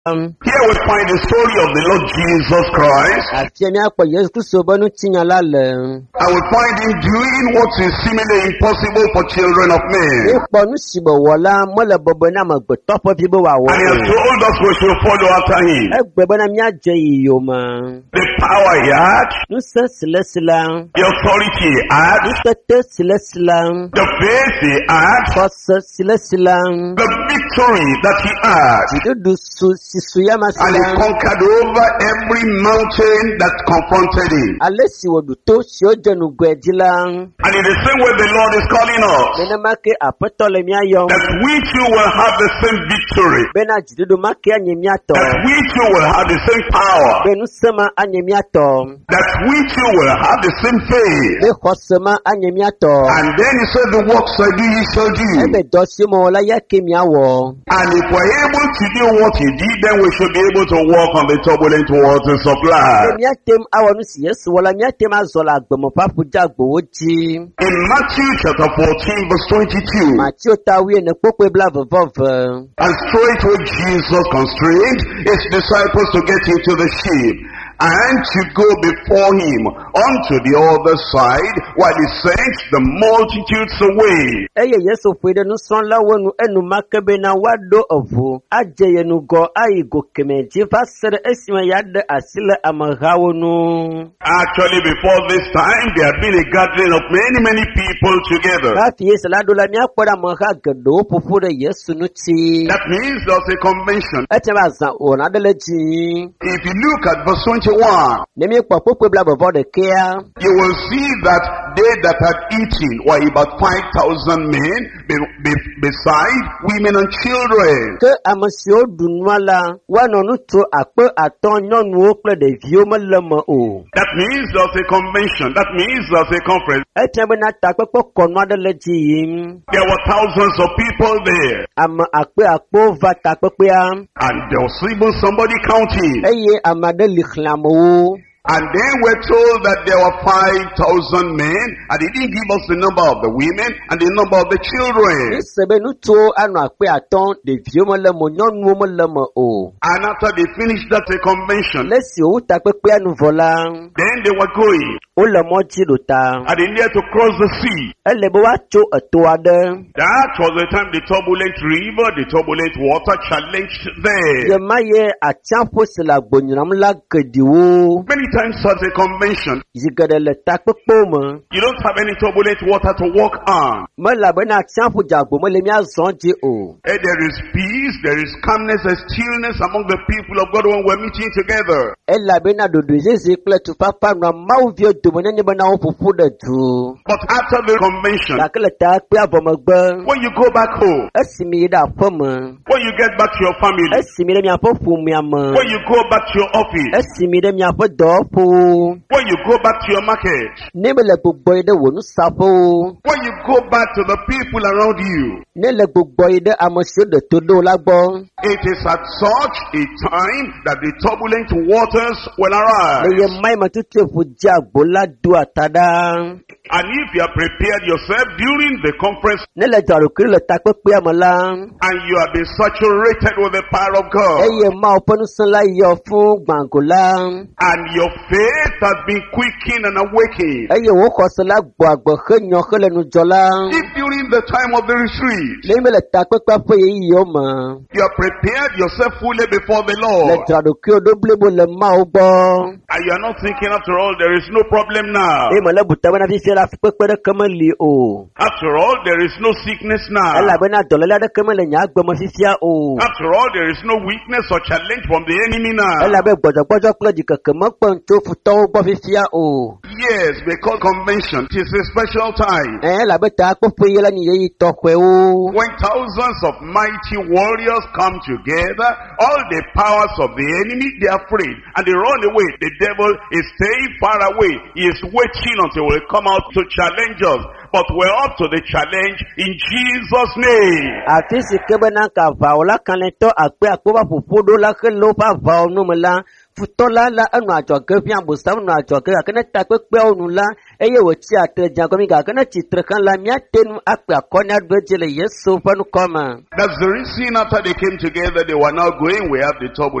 Here we find the story of the Lord Jesus Christ. I will find him doing what is seemingly impossible for children of men. And he has told us we should follow after him. The power he had, the authority he had, the faith he had, the victory that he had. And he conquered over every mountain that confronted him. And in the same way the Lord is calling us, that we too will have the same victory, that we too will have the same power, that we too will have the same faith. And then he said, the works I do you shall do. And if we're able to do what he did, then we should be able to walk on the turbulent waters of life. In Matthew chapter 14 verse 22, and straightway Jesus constrained his disciples to get into the ship and to go before him unto the other side while he sent the multitudes away. Actually, before this time, there had been a gathering of many people together. That means there's a convention. If you look at verse 21, you will see that they that had eaten were about 5,000 men, beside women and children. That means there's a convention. That means there's a conference. There were thousands of people there. And there was even somebody counting. And then we're told that there were 5,000 men, and they didn't give us the number of the women and the number of the children. And after they finished that convention, then they were going. And they needed to cross the sea. That was the time the turbulent river, the turbulent water challenged them. Many times at a convention, you don't have any turbulent water to walk on. There is peace, there is calmness and stillness among the people of God when we're meeting together. But after the convention, when you go back home, when you get back to your family, when you go back to your office, when you go back to your market, when you go back to the people around you, it is at such a time that the turbulent waters will arise. And if you have prepared yourself during the conference, and you have been saturated with the power of God, and your faith has been quickened and awakened, if during the time of the retreat, you have prepared yourself fully before the Lord, and you are not thinking, after all, there is no problem now. After all, there is no sickness now. After all, there is no weakness or challenge from the enemy now. Yes, because convention is a special time when thousands of mighty warriors come together. All the powers of the enemy, they are afraid and they run away. The devil is staying far away. He is waiting until we come out to challenge us. But we're up to the challenge in Jesus' name. Futola la anu ajoge bi ambosa anu ajoge akene takpe onu la eye wo chi atrejan komi ga akene chitre kan la mia tenu akpe akoni adweje le Yesu fanu koma. That's the reason after they came together they were now going, we have the turbulence.